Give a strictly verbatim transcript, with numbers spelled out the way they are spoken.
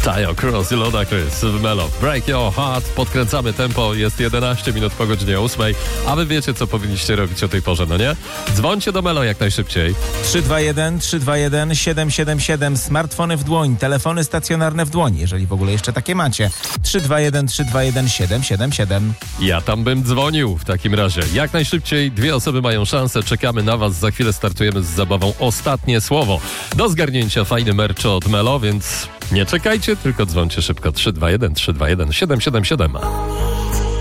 Tayo Cruz i Ludacris w Melo. Break Your Heart. Podkręcamy tempo. Jest jedenaście minut po godzinie ósmej. A wy wiecie, co powinniście robić o tej porze, no nie? Dzwońcie do Melo jak najszybciej. trzy dwa jeden, trzy dwa jeden, siedem siedem siedem. Smartfony w dłoń, telefony stacjonarne w dłoń, jeżeli w ogóle jeszcze takie macie. trzy dwa jeden, trzy dwa jeden, siedem siedem siedem. Ja tam bym dzwonił w takim razie. Jak najszybciej. Dwie osoby mają szansę. Czekamy na was. Za chwilę startujemy z zabawą Ostatnie Słowo. Do zgarnięcia fajny merch od Melo, więc nie czekajcie, tylko dzwońcie szybko. trzy dwa jeden, trzy dwa jeden, siedem siedem siedem.